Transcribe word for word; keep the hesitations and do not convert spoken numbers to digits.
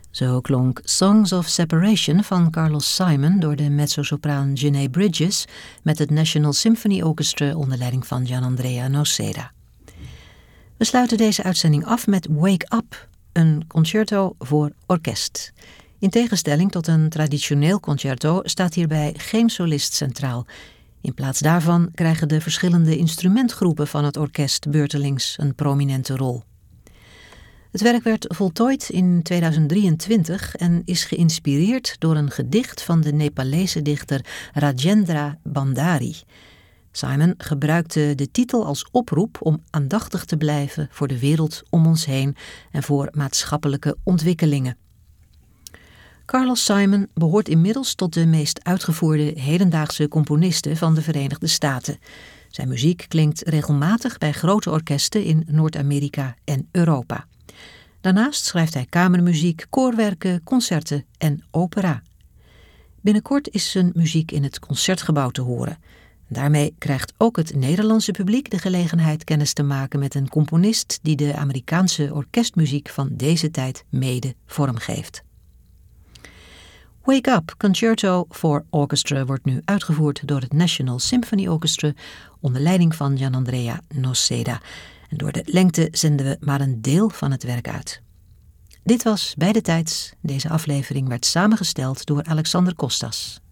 Zo klonk Songs of Separation van Carlos Simon door de mezzosopraan Janae Bridges met het National Symphony Orchestra onder leiding van Gianandrea Noseda. We sluiten deze uitzending af met Wake Up, een concerto voor orkest. In tegenstelling tot een traditioneel concerto staat hierbij geen solist centraal. In plaats daarvan krijgen de verschillende instrumentgroepen van het orkest beurtelings een prominente rol. Het werk werd voltooid in tweeduizend drieëntwintig en is geïnspireerd door een gedicht van de Nepalese dichter Rajendra Bandari. Simon gebruikte de titel als oproep om aandachtig te blijven voor de wereld om ons heen en voor maatschappelijke ontwikkelingen. Carlos Simon behoort inmiddels tot de meest uitgevoerde hedendaagse componisten van de Verenigde Staten. Zijn muziek klinkt regelmatig bij grote orkesten in Noord-Amerika en Europa. Daarnaast schrijft hij kamermuziek, koorwerken, concerten en opera. Binnenkort is zijn muziek in het Concertgebouw te horen. Daarmee krijgt ook het Nederlandse publiek de gelegenheid kennis te maken met een componist die de Amerikaanse orkestmuziek van deze tijd mede vormgeeft. Wake Up, Concerto for Orchestra wordt nu uitgevoerd door het National Symphony Orchestra onder leiding van Gianandrea Noseda. En door de lengte zenden we maar een deel van het werk uit. Dit was Bij de Tijds. Deze aflevering werd samengesteld door Alexander Kostas.